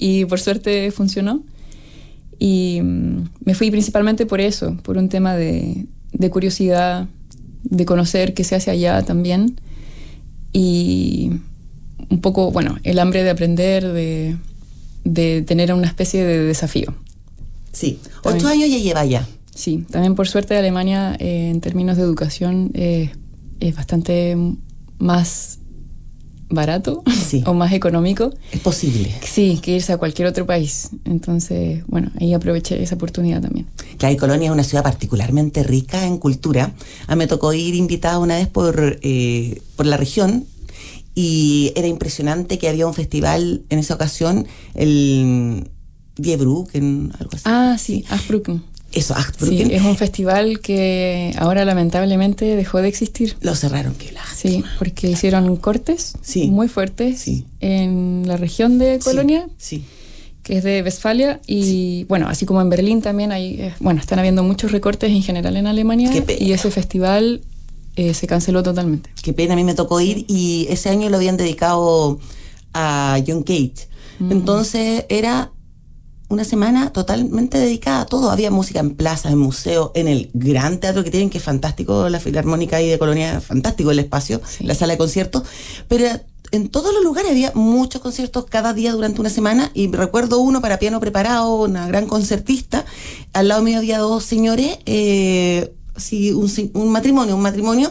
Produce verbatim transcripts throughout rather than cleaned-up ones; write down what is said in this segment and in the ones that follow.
y por suerte funcionó. Y um, me fui principalmente por eso, por un tema de, de curiosidad, de conocer qué se hace allá también. Y un poco, bueno, el hambre de aprender, de, de tener una especie de desafío. Sí, ocho años ya lleva ya. Sí, también por suerte Alemania eh, en términos de educación eh, es bastante más barato, sí, o más económico. Es posible. Sí, que irse a cualquier otro país. Entonces, bueno, ahí aproveché esa oportunidad también. Claro, y Colonia es una ciudad particularmente rica en cultura. A mí me tocó ir invitada una vez por, eh, por la región y era impresionante que había un festival en esa ocasión, el Die Brücken, algo así. Ah, sí, Achbrücken. Eso, Achbrücken. Sí, es un festival que ahora lamentablemente dejó de existir. Lo cerraron, qué lástima. Sí, porque hicieron cortes, sí, muy fuertes, sí, en la región de Colonia, sí, sí, que es de Westfalia, y sí, bueno, así como en Berlín también hay, bueno, están habiendo muchos recortes en general en Alemania, y ese festival eh, se canceló totalmente. Qué pena, a mí me tocó ir y ese año lo habían dedicado a John Cage. Mm. Entonces era una semana totalmente dedicada a todo. Había música en plazas, en museos, en el gran teatro que tienen, que es fantástico, la Filarmónica ahí de Colonia, fantástico el espacio, sí, la sala de conciertos, pero en todos los lugares había muchos conciertos cada día durante una semana, y recuerdo uno para piano preparado, una gran concertista, al lado mío había dos señores, eh, sí, un, un matrimonio, un matrimonio,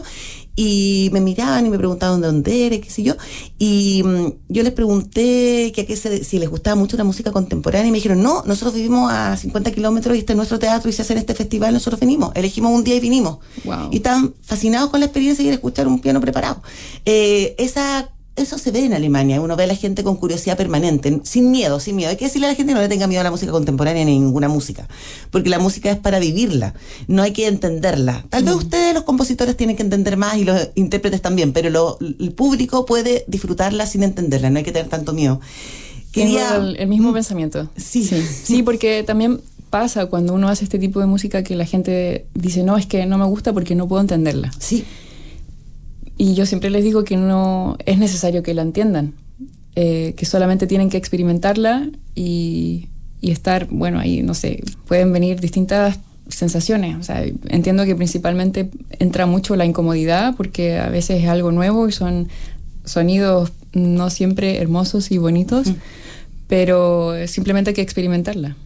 y me miraban y me preguntaban de dónde era, qué sé yo, y um, yo les pregunté que a qué se, si les gustaba mucho la música contemporánea, y me dijeron, no, nosotros vivimos a cincuenta kilómetros y este es nuestro teatro y se hace en este festival, nosotros venimos, elegimos un día y vinimos. Wow. Y estaban fascinados con la experiencia y el escuchar un piano preparado. Eh, esa Eso se ve en Alemania, uno ve a la gente con curiosidad permanente, sin miedo, sin miedo. Hay que decirle a la gente que no le tenga miedo a la música contemporánea ni ninguna música, porque la música es para vivirla, no hay que entenderla. Tal mm. vez ustedes, los compositores, tienen que entender más y los intérpretes también, pero lo, el público puede disfrutarla sin entenderla, no hay que tener tanto miedo. Quería... Tengo el, el mismo mm. pensamiento. Sí. sí. Sí, porque también pasa cuando uno hace este tipo de música que la gente dice, no, es que no me gusta porque no puedo entenderla. Sí. Y yo siempre les digo que no es necesario que la entiendan, eh, que solamente tienen que experimentarla y, y estar, bueno, ahí, no sé, pueden venir distintas sensaciones. O sea, entiendo que principalmente entra mucho la incomodidad porque a veces es algo nuevo y son sonidos no siempre hermosos y bonitos, mm. pero simplemente hay que experimentarla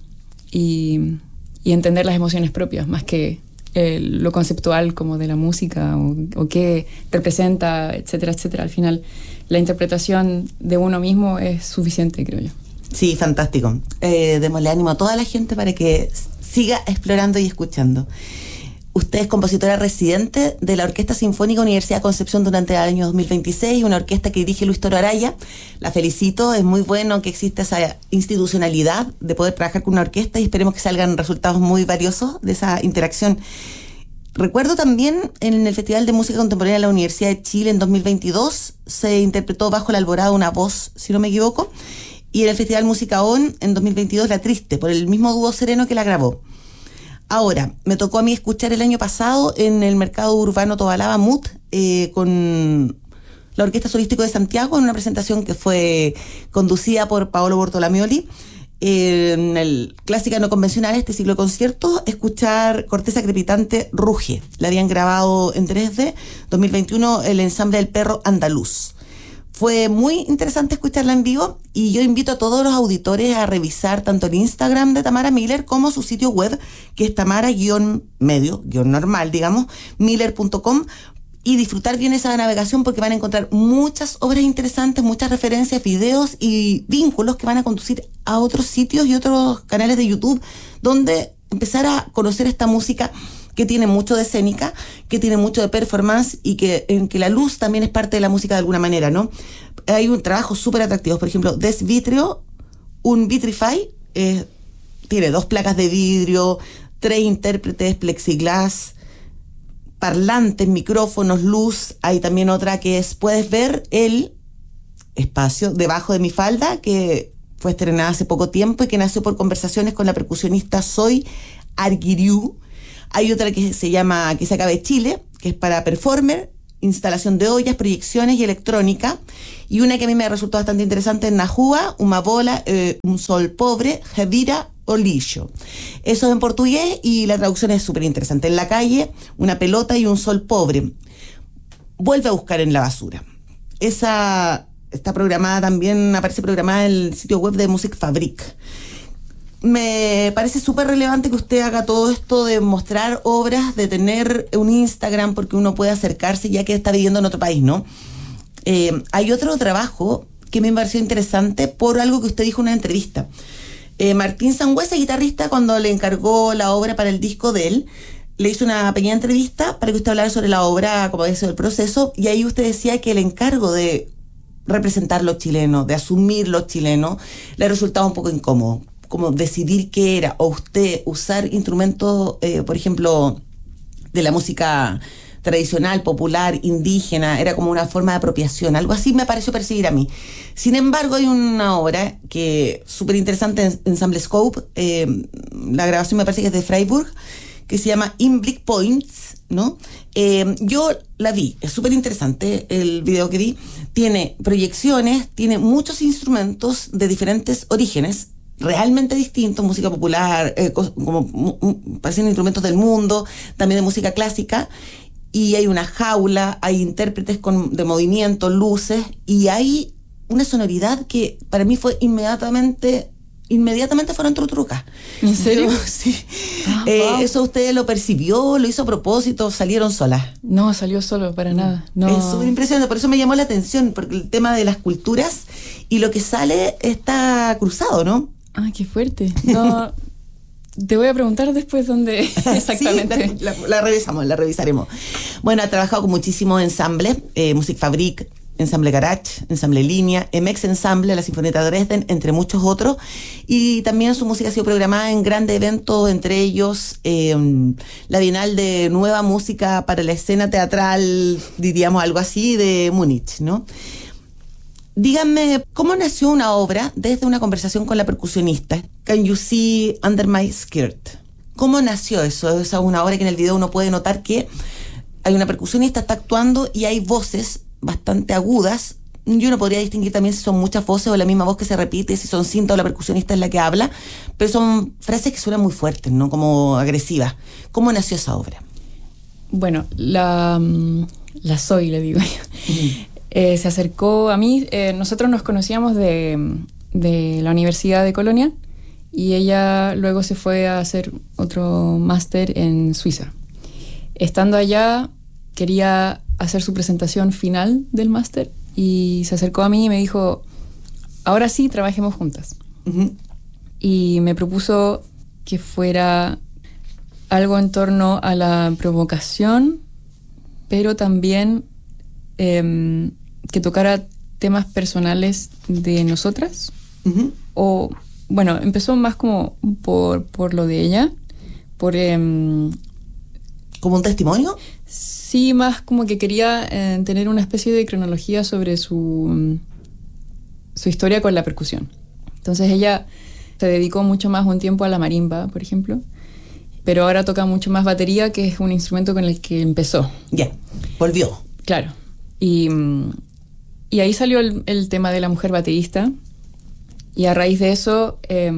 y, y entender las emociones propias, más que Eh, lo conceptual como de la música o, o qué representa, etcétera, etcétera. Al final, la interpretación de uno mismo es suficiente, creo yo. Sí, fantástico. Eh, démosle ánimo a toda la gente para que siga explorando y escuchando. Usted es compositora residente de la Orquesta Sinfónica Universidad de Concepción durante el año dos mil veintiséis, una orquesta que dirige Luis Toro Araya. La felicito, es muy bueno que exista esa institucionalidad de poder trabajar con una orquesta y esperemos que salgan resultados muy valiosos de esa interacción. Recuerdo también en el Festival de Música Contemporánea de la Universidad de Chile en dos mil veintidós se interpretó Bajo la Alborada una voz, si no me equivoco, y en el Festival Música O N en dos mil veintidós La Triste, por el mismo dúo Sereno que la grabó. Ahora, me tocó a mí escuchar el año pasado en el Mercado Urbano Tobalaba M U T eh, con la Orquesta Solístico de Santiago en una presentación que fue conducida por Paolo Bortolamioli. Eh, en el Clásica No Convencional, este ciclo de conciertos, escuchar Corteza Crepitante Ruge. La habían grabado en tres D, dos mil veintiuno, el ensamble del Perro Andaluz. Fue muy interesante escucharla en vivo y yo invito a todos los auditores a revisar tanto el Instagram de Tamara Miller como su sitio web, que es tamara-medio, guión normal, digamos, miller punto com, y disfrutar bien esa navegación porque van a encontrar muchas obras interesantes, muchas referencias, videos y vínculos que van a conducir a otros sitios y otros canales de YouTube donde empezar a conocer esta música que tiene mucho de escénica, que tiene mucho de performance y que, en que la luz también es parte de la música de alguna manera, ¿no? Hay un trabajo súper atractivo, por ejemplo, Des Vitrio, un Vitrify, eh, tiene dos placas de vidrio, tres intérpretes, plexiglas, parlantes, micrófonos, luz. Hay también otra que es, puedes ver el espacio debajo de mi falda, que fue estrenada hace poco tiempo y que nació por conversaciones con la percusionista Zoe Arguiriu. Hay otra que se llama Que se acabe Chile, que es para performer, instalación de ollas, proyecciones y electrónica. Y una que a mí me resultó bastante interesante es Najúa, Uma Bola, eh, Un Sol Pobre, Revira o Lixo. Eso es en portugués y la traducción es súper interesante. En la calle, una pelota y un sol pobre. Vuelve a buscar en la basura. Esa está programada también, aparece programada en el sitio web de Music Fabric. Me parece súper relevante que usted haga todo esto de mostrar obras, de tener un Instagram, porque uno puede acercarse ya que está viviendo en otro país, ¿no? Eh, hay otro trabajo que me pareció interesante por algo que usted dijo en una entrevista. Eh, Martín Sangüesa, guitarrista, cuando le encargó la obra para el disco de él, le hizo una pequeña entrevista para que usted hablara sobre la obra, como había sido el proceso, y ahí usted decía que el encargo de representar los chilenos, de asumir los chilenos, le resultaba un poco incómodo. Como decidir qué era, o usted usar instrumentos, eh, por ejemplo, de la música tradicional, popular, indígena, era como una forma de apropiación, algo así me pareció percibir a mí. Sin embargo, hay una obra que súper interesante en Ensemble Scope, eh, la grabación me parece que es de Freiburg, que se llama Inblick Points, ¿no? Eh, yo la vi, es súper interesante el video que vi, tiene proyecciones, tiene muchos instrumentos de diferentes orígenes, realmente distintos, música popular, eh, como parecen instrumentos del mundo, también de música clásica, y hay una jaula, hay intérpretes con, de movimiento, luces, y hay una sonoridad que para mí fue inmediatamente, inmediatamente fueron trutrucas. ¿En serio? Yo, sí. Ah, eh, wow. ¿Eso usted lo percibió, lo hizo a propósito, salieron solas? No, salió solo, para nada. No. Es súper impresionante, por eso me llamó la atención, porque el tema de las culturas y lo que sale está cruzado, ¿no? Ay, qué fuerte. No, te voy a preguntar después dónde exactamente. Sí, la, la, la revisamos, la revisaremos. Bueno, ha trabajado con muchísimos ensambles, eh, Music Fabric, Ensamble Garage, Ensamble Línea, M X Ensamble, la Sinfonieta de Dresden, entre muchos otros. Y también su música ha sido programada en grandes eventos, entre ellos eh, la Bienal de Nueva Música para la Escena Teatral, diríamos algo así, de Múnich, ¿no? Díganme, ¿cómo nació una obra desde una conversación con la percusionista? Can you see under my skirt? ¿Cómo nació eso? Es una obra que en el video uno puede notar que hay una percusionista, está actuando y hay voces bastante agudas. Yo no podría distinguir también si son muchas voces o la misma voz que se repite, si son cintas o la percusionista es la que habla, pero son frases que suenan muy fuertes, ¿no? Como agresivas. ¿Cómo nació esa obra? Bueno, la, la Soy, le digo yo. Mm. Eh, se acercó a mí, eh, nosotros nos conocíamos de, de la Universidad de Colonia y ella luego se fue a hacer otro máster en Suiza. Estando allá, quería hacer su presentación final del máster y se acercó a mí y me dijo, ahora sí, trabajemos juntas. Uh-huh. Y me propuso que fuera algo en torno a la provocación, pero también eh, que tocara temas personales de nosotras. Uh-huh. O, bueno, empezó más como por, por lo de ella, por... Eh, ¿Como un testimonio? Sí, más como que quería eh, tener una especie de cronología sobre su, su historia con la percusión. Entonces ella se dedicó mucho más un tiempo a la marimba, por ejemplo, pero ahora toca mucho más batería, que es un instrumento con el que empezó. Ya, yeah. Volvió. Claro. Y, y ahí salió el, el tema de la mujer baterista, y a raíz de eso, eh,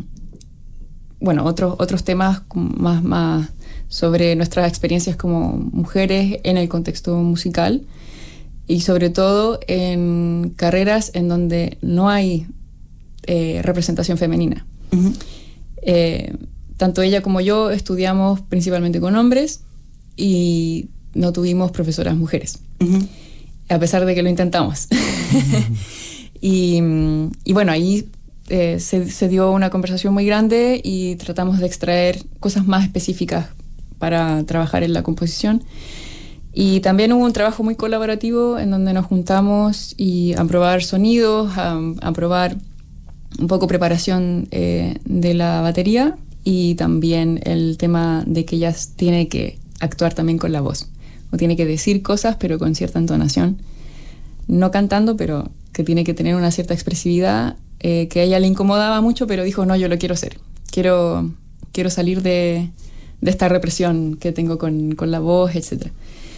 bueno, otros, otros temas más... más sobre nuestras experiencias como mujeres en el contexto musical y sobre todo en carreras en donde no hay eh, representación femenina. Uh-huh. Eh, tanto ella como yo estudiamos principalmente con hombres y no tuvimos profesoras mujeres, uh-huh. a pesar de que lo intentamos. Uh-huh. y, y bueno, ahí eh, se, se dio una conversación muy grande y tratamos de extraer cosas más específicas para trabajar en la composición. Y también hubo un trabajo muy colaborativo en donde nos juntamos y a probar sonidos, a, a probar un poco preparación eh, de la batería y también el tema de que ella tiene que actuar también con la voz. O tiene que decir cosas, pero con cierta entonación. No cantando, pero que tiene que tener una cierta expresividad eh, que a ella le incomodaba mucho, pero dijo, no, yo lo quiero hacer. Quiero, quiero salir de... de esta represión que tengo con, con la voz, etcétera.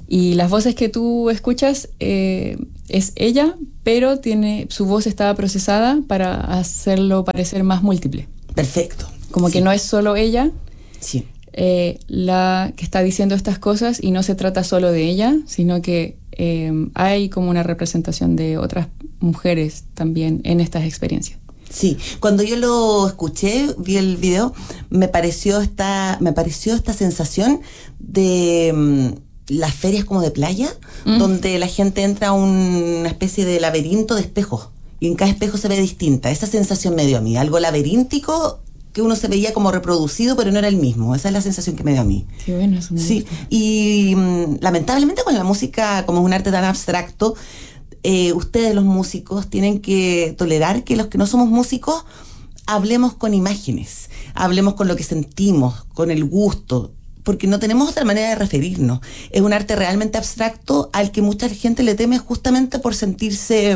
Y las voces que tú escuchas eh, es ella, pero tiene, su voz estaba procesada para hacerlo parecer más múltiple. Perfecto. Como sí. que no es solo ella sí. eh, la que está diciendo estas cosas y no se trata solo de ella, sino que eh, hay como una representación de otras mujeres también en estas experiencias. Sí, cuando yo lo escuché, vi el video, me pareció esta, me pareció esta sensación de um, las ferias como de playa, mm. donde la gente entra a una especie de laberinto de espejos y en cada espejo se ve distinta. Esa sensación me dio a mí, algo laberíntico que uno se veía como reproducido, pero no era el mismo. Esa es la sensación que me dio a mí. Qué bueno eso. Sí, y um, lamentablemente con la música, como es un arte tan abstracto, Eh, ustedes los músicos tienen que tolerar que los que no somos músicos hablemos con imágenes, hablemos con lo que sentimos, con el gusto, porque no tenemos otra manera de referirnos. Es un arte realmente abstracto al que mucha gente le teme justamente por sentirse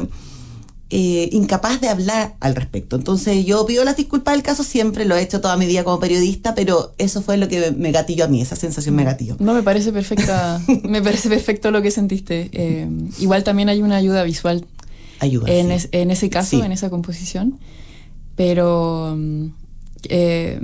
eh, incapaz de hablar al respecto. Entonces yo pido las disculpas del caso, siempre lo he hecho toda mi vida como periodista, pero eso fue lo que me gatilló a mí, esa sensación me gatilló. No, me parece perfecta, me parece perfecto lo que sentiste. Eh, igual también hay una ayuda visual ayuda, en, sí. es, en ese caso, sí. en esa composición, pero eh,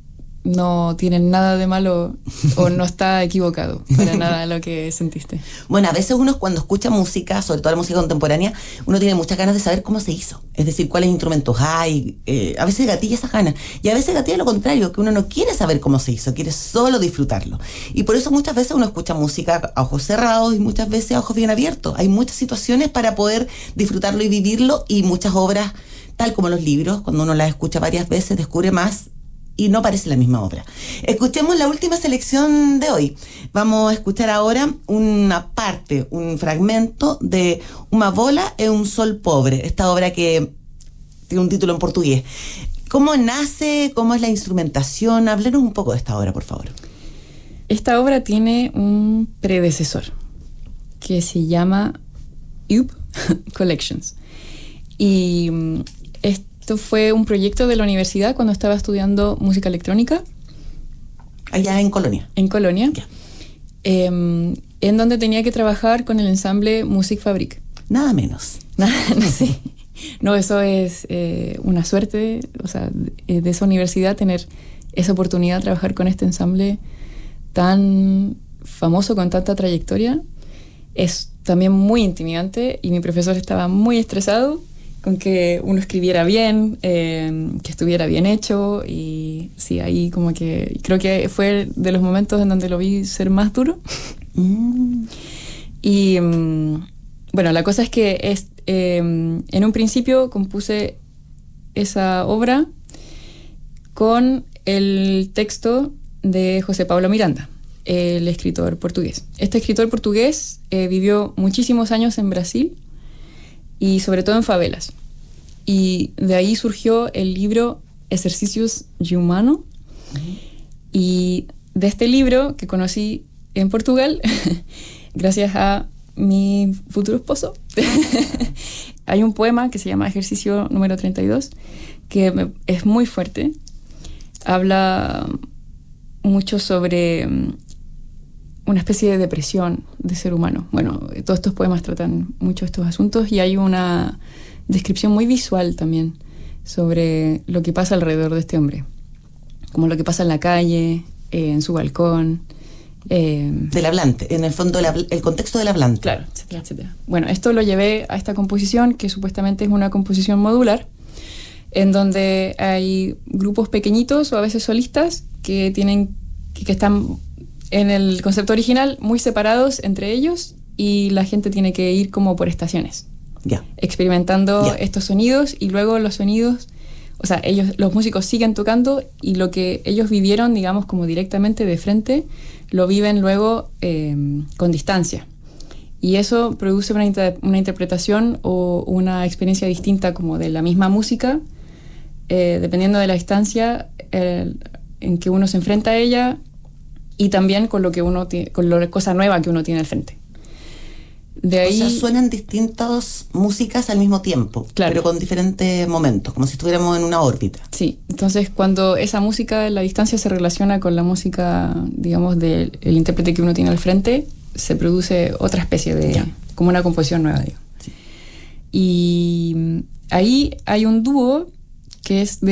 no tienen nada de malo o no está equivocado para nada lo que sentiste. Bueno, a veces uno cuando escucha música, sobre todo la música contemporánea, uno tiene muchas ganas de saber cómo se hizo, es decir, cuáles instrumentos hay, eh, a veces gatilla esas ganas, y a veces gatilla lo contrario, que uno no quiere saber cómo se hizo, quiere solo disfrutarlo. Y por eso muchas veces uno escucha música a ojos cerrados y muchas veces a ojos bien abiertos. Hay muchas situaciones para poder disfrutarlo y vivirlo, y muchas obras, tal como los libros, cuando uno las escucha varias veces, descubre más y no parece la misma obra. Escuchemos la última selección de hoy. Vamos a escuchar ahora una parte, un fragmento de Uma bola e un sol pobre, esta obra que tiene un título en portugués. ¿Cómo nace? ¿Cómo es la instrumentación? Háblenos un poco de esta obra, por favor. Esta obra tiene un predecesor que se llama U P Collections. Y este Esto fue un proyecto de la universidad cuando estaba estudiando música electrónica. Allá en Colonia. En Colonia. Yeah. Eh, en donde tenía que trabajar con el ensamble Music Fabric. Nada menos. Nada, no sé. No, eso es eh, una suerte, o sea, de, de esa universidad tener esa oportunidad de trabajar con este ensamble tan famoso, con tanta trayectoria. Es también muy intimidante y mi profesor estaba muy estresado con que uno escribiera bien, eh, que estuviera bien hecho, y sí, ahí como que creo que fue de los momentos en donde lo vi ser más duro. Mm. Y um, bueno, la cosa es que es, eh, en un principio compuse esa obra con el texto de José Pablo Miranda, el escritor portugués. Este escritor portugués eh, vivió muchísimos años en Brasil, y sobre todo en favelas. Y de ahí surgió el libro Ejercicios de Humano. Uh-huh. Y de este libro, que conocí en Portugal, gracias a mi futuro esposo, hay un poema que se llama Ejercicio número treinta y dos, que me, es muy fuerte. Habla mucho sobre una especie de depresión de ser humano. Bueno, todos estos poemas tratan mucho de estos asuntos, y hay una descripción muy visual también sobre lo que pasa alrededor de este hombre, como lo que pasa en la calle, eh, en su balcón. Eh, del hablante, en el fondo el, el contexto del hablante. Claro, etcétera, etcétera. Bueno, esto lo llevé a esta composición, que supuestamente es una composición modular, en donde hay grupos pequeñitos o a veces solistas que tienen que, que están en el concepto original muy separados entre ellos, y la gente tiene que ir como por estaciones, yeah. experimentando yeah. estos sonidos, y luego los sonidos, o sea, ellos, los músicos siguen tocando, y lo que ellos vivieron, digamos, como directamente de frente, lo viven luego eh, con distancia. Y eso produce una, inter- una interpretación o una experiencia distinta como de la misma música, eh, dependiendo de la distancia eh, en que uno se enfrenta a ella, y también con lo que uno tiene, con la cosa nueva que uno tiene al frente. De ahí, o sea, suenan distintas músicas al mismo tiempo, claro, pero con diferentes momentos, como si estuviéramos en una órbita. Sí, entonces cuando esa música en la distancia se relaciona con la música, digamos, del el intérprete que uno tiene al frente, se produce otra especie de, ya. como una composición nueva, digo. Sí. Y ahí hay un dúo que es de